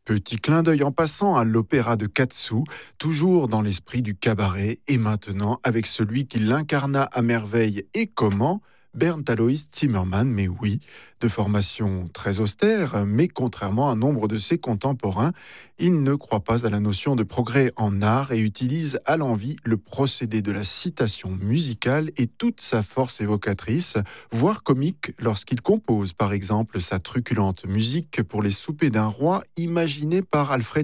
Petit clin d'œil en passant à l'opéra de Katsu, toujours dans l'esprit du cabaret, et maintenant avec celui qui l'incarna à merveille et comment, Bernd Alois Zimmermann, mais oui, de formation très austère, mais contrairement à nombre de ses contemporains, il ne croit pas à la notion de progrès en art et utilise à l'envi le procédé de la citation musicale et toute sa force évocatrice, voire comique lorsqu'il compose par exemple sa truculente musique pour les soupers d'un roi imaginée par Alfred